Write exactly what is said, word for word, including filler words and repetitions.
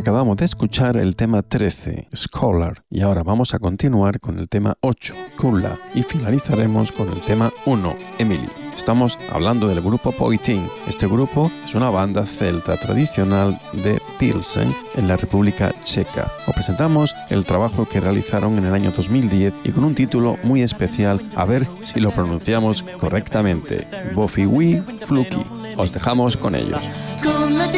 Acabamos de escuchar el tema trece, Scholar, y ahora vamos a continuar con el tema ocho, Kulla, y finalizaremos con el tema uno, Emily. Estamos hablando del grupo Poitín. Este grupo es una banda celta tradicional de Pilsen, en la República Checa. Os presentamos el trabajo que realizaron en el año dos mil diez y con un título muy especial, a ver si lo pronunciamos correctamente, Bofiwi Fluki. Os dejamos con ellos.